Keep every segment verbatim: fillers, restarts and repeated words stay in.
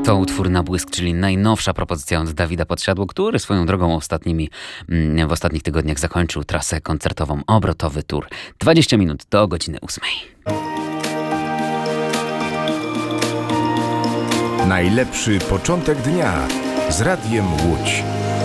To utwór Na błysk, czyli najnowsza propozycja od Dawida Podsiadło, który swoją drogą ostatnimi, w ostatnich tygodniach zakończył trasę koncertową Obrotowy Tour. dwadzieścia minut do godziny ósmej. Najlepszy początek dnia z Radiem Łódź.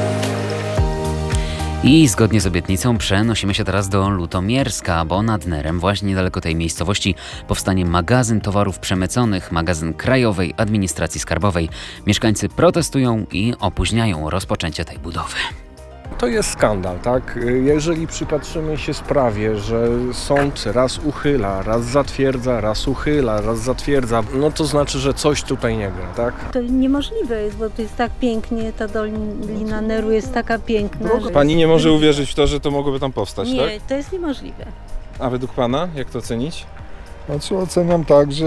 I zgodnie z obietnicą przenosimy się teraz do Lutomierska, bo nad Nerem, właśnie niedaleko tej miejscowości, powstanie magazyn towarów przemyconych, magazyn Krajowej Administracji Skarbowej. Mieszkańcy protestują i opóźniają rozpoczęcie tej budowy. To jest skandal, tak? Jeżeli przypatrzymy się sprawie, że sąd raz uchyla, raz zatwierdza, raz uchyla, raz zatwierdza, no to znaczy, że coś tutaj nie gra, tak? To niemożliwe jest, bo to jest tak pięknie, ta Dolina Neru jest taka piękna. Że Pani nie może uwierzyć w to, że to mogłoby tam powstać, nie, tak? Nie, to jest niemożliwe. A według Pana, jak to ocenić? Znaczy oceniam tak, że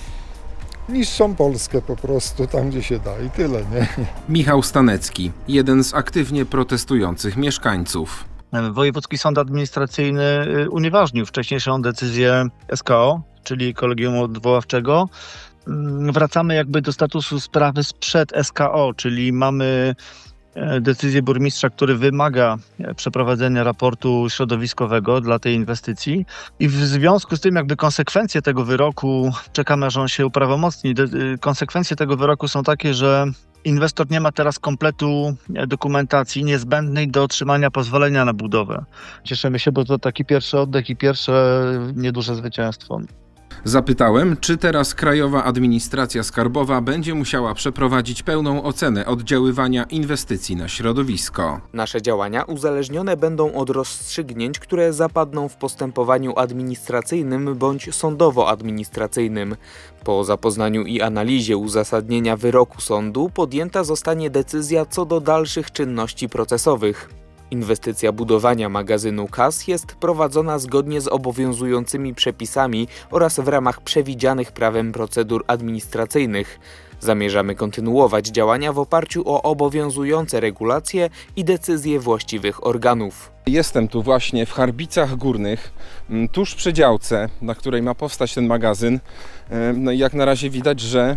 niszczą Polskę po prostu tam, gdzie się da i tyle, nie? Michał Stanecki, jeden z aktywnie protestujących mieszkańców. Wojewódzki Sąd Administracyjny unieważnił wcześniejszą decyzję S K O, czyli Kolegium Odwoławczego. Wracamy jakby do statusu sprawy sprzed S K O, czyli mamy decyzję burmistrza, który wymaga przeprowadzenia raportu środowiskowego dla tej inwestycji i w związku z tym jakby konsekwencje tego wyroku, czekamy aż on się uprawomocni, konsekwencje tego wyroku są takie, że inwestor nie ma teraz kompletu dokumentacji niezbędnej do otrzymania pozwolenia na budowę. Cieszymy się, bo to taki pierwszy oddech i pierwsze nieduże zwycięstwo. Zapytałem, czy teraz Krajowa Administracja Skarbowa będzie musiała przeprowadzić pełną ocenę oddziaływania inwestycji na środowisko. Nasze działania uzależnione będą od rozstrzygnięć, które zapadną w postępowaniu administracyjnym bądź sądowo-administracyjnym. Po zapoznaniu i analizie uzasadnienia wyroku sądu podjęta zostanie decyzja co do dalszych czynności procesowych. Inwestycja budowania magazynu K A S jest prowadzona zgodnie z obowiązującymi przepisami oraz w ramach przewidzianych prawem procedur administracyjnych. Zamierzamy kontynuować działania w oparciu o obowiązujące regulacje i decyzje właściwych organów. Jestem tu właśnie w Charbicach Górnych, tuż przy działce, na której ma powstać ten magazyn. No i jak na razie widać, że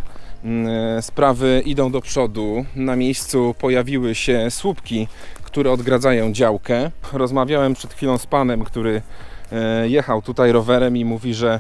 sprawy idą do przodu. Na miejscu pojawiły się słupki, które odgradzają działkę. Rozmawiałem przed chwilą z panem, który jechał tutaj rowerem i mówi, że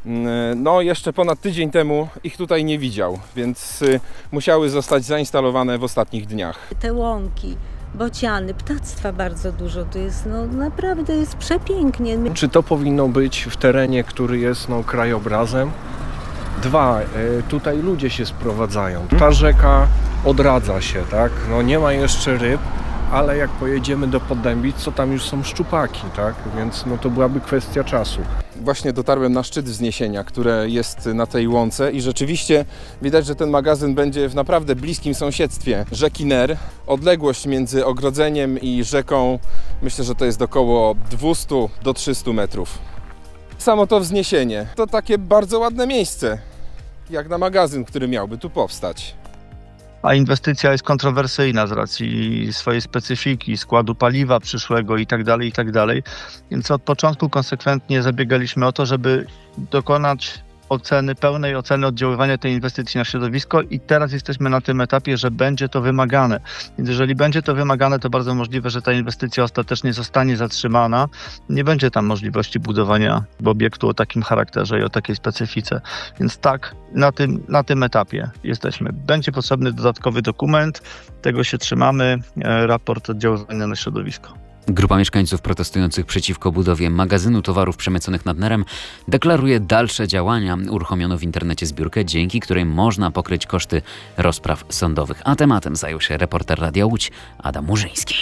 no jeszcze ponad tydzień temu ich tutaj nie widział, więc musiały zostać zainstalowane w ostatnich dniach. Te łąki, bociany, ptactwa bardzo dużo, to jest no naprawdę jest przepięknie. Czy to powinno być w terenie, który jest no, krajobrazem? Dwa, tutaj ludzie się sprowadzają. Ta rzeka odradza się, tak? No nie ma jeszcze ryb, ale jak pojedziemy do Podębic, to tam już są szczupaki, tak? Więc no to byłaby kwestia czasu. Właśnie dotarłem na szczyt wzniesienia, które jest na tej łące i rzeczywiście widać, że ten magazyn będzie w naprawdę bliskim sąsiedztwie rzeki Ner. Odległość między ogrodzeniem i rzeką, myślę, że to jest około dwieście do trzystu metrów. Samo to wzniesienie to takie bardzo ładne miejsce, jak na magazyn, który miałby tu powstać. A inwestycja jest kontrowersyjna z racji swojej specyfiki, składu paliwa przyszłego i tak dalej, i tak dalej. Więc od początku konsekwentnie zabiegaliśmy o to, żeby dokonać oceny, pełnej oceny oddziaływania tej inwestycji na środowisko i teraz jesteśmy na tym etapie, że będzie to wymagane. Więc jeżeli będzie to wymagane, to bardzo możliwe, że ta inwestycja ostatecznie zostanie zatrzymana. Nie będzie tam możliwości budowania obiektu o takim charakterze i o takiej specyfice. Więc tak, na tym, na tym etapie jesteśmy. Będzie potrzebny dodatkowy dokument, tego się trzymamy, raport oddziaływania na środowisko. Grupa mieszkańców protestujących przeciwko budowie magazynu towarów przemyconych nad Nerem deklaruje dalsze działania. Uruchomiono w internecie zbiórkę, dzięki której można pokryć koszty rozpraw sądowych. A tematem zajął się reporter Radia Łódź Adam Murzyński.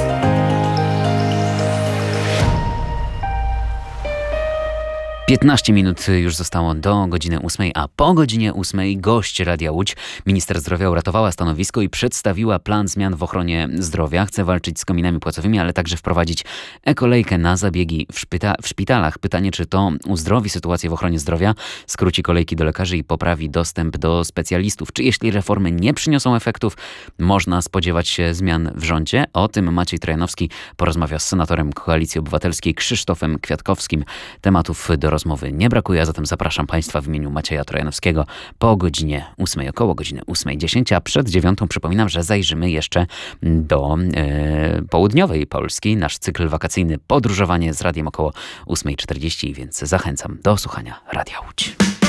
piętnaście minut już zostało do godziny ósmej, a po godzinie ósmej gość Radia Łódź, minister zdrowia, uratowała stanowisko i przedstawiła plan zmian w ochronie zdrowia. Chce walczyć z kominami płacowymi, ale także wprowadzić ekolejkę na zabiegi w, szpita- w szpitalach. Pytanie, czy to uzdrowi sytuację w ochronie zdrowia, skróci kolejki do lekarzy i poprawi dostęp do specjalistów. Czy jeśli reformy nie przyniosą efektów, można spodziewać się zmian w rządzie? O tym Maciej Trojanowski porozmawia z senatorem Koalicji Obywatelskiej Krzysztofem Kwiatkowskim. Tematów do rozmowy nie brakuje, a zatem zapraszam Państwa w imieniu Macieja Trojanowskiego po godzinie ósmej, około godziny ósmej dziesięć, a przed dziewiątą przypominam, że zajrzymy jeszcze do e, południowej Polski. Nasz cykl wakacyjny Podróżowanie z radiem około ósmej czterdzieści, więc zachęcam do słuchania Radia Łódź.